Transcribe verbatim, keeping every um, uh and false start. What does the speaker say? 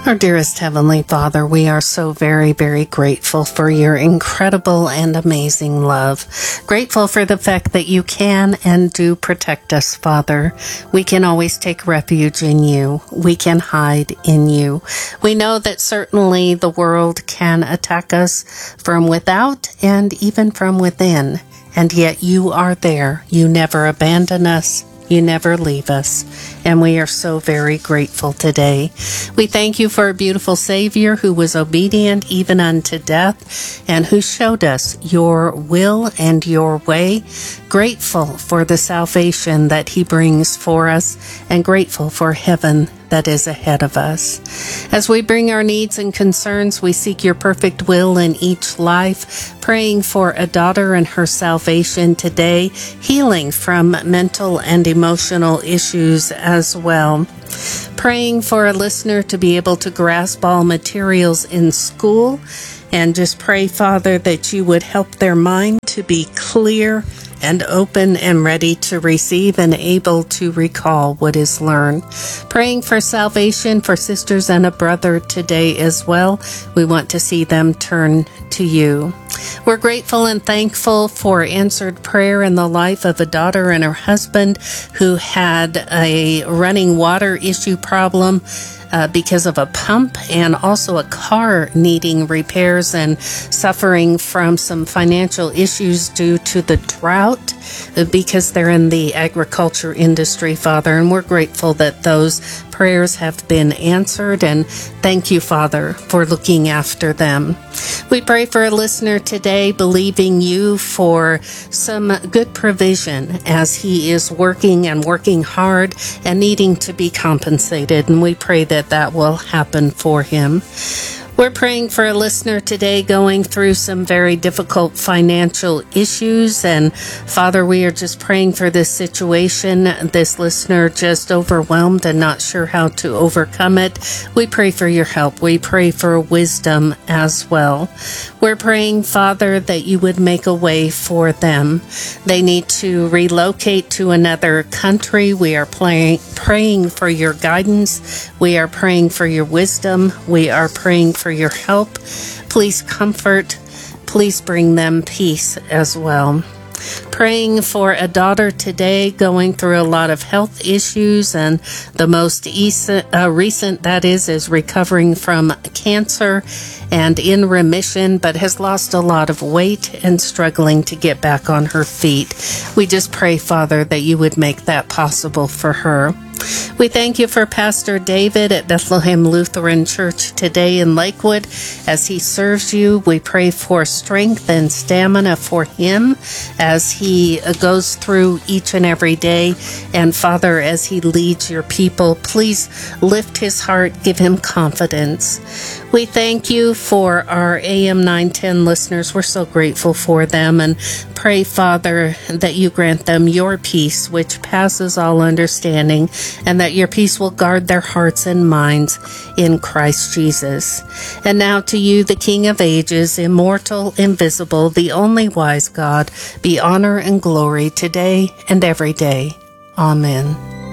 Our dearest Heavenly Father, we are so very, very grateful for your incredible and amazing love. Grateful for the fact that you can and do protect us, Father. We can always take refuge in you. We can hide in you. We know that certainly the world can attack us from without and even from within. And yet you are there. You never abandon us. You never leave us, and we are so very grateful today. We thank you for a beautiful Savior who was obedient even unto death and who showed us your will and your way. Grateful for the salvation that he brings for us and grateful for heaven that is ahead of us. As we bring our needs and concerns, we seek your perfect will in each life, praying for a daughter and her salvation today, healing from mental and emotional issues as well. Praying for a listener to be able to grasp all materials in school, and just pray, Father, that you would help their mind to be clear and open and ready to receive and able to recall what is learned. Praying for salvation for sisters and a brother today as well. We want to see them turn to you. We're grateful and thankful for answered prayer in the life of a daughter and her husband who had a running water issue problem Uh, because of a pump, and also a car needing repairs and suffering from some financial issues due to the drought uh, because they're in the agriculture industry, Father. And we're grateful that those prayers have been answered, and thank you, Father, for looking after them. We pray for a listener today, believing you for some good provision as he is working and working hard and needing to be compensated, and we pray that that will happen for him. We're praying for a listener today going through some very difficult financial issues. And Father, we are just praying for this situation. This listener just overwhelmed and not sure how to overcome it. We pray for your help. We pray for wisdom as well. We're praying, Father, that you would make a way for them. They need to relocate to another country. We are playing, praying for your guidance. We are praying for your wisdom. We are praying for for your help. Please comfort. Please bring them peace as well. Praying for a daughter today going through a lot of health issues, and the most recent, uh, recent that is, is recovering from cancer and in remission, but has lost a lot of weight and struggling to get back on her feet. We just pray, Father, that you would make that possible for her. We thank you for Pastor David at Bethlehem Lutheran Church today in Lakewood as he serves you. We pray for strength and stamina for him as he goes through each and every day. And Father, as he leads your people, please lift his heart, give him confidence. We thank you for our A M nine ten listeners. We're so grateful for them, and pray, Father, that you grant them your peace, which passes all understanding, and that your peace will guard their hearts and minds in Christ Jesus. And now to you, the King of ages, immortal, invisible, the only wise God, be honor and glory today and every day. Amen.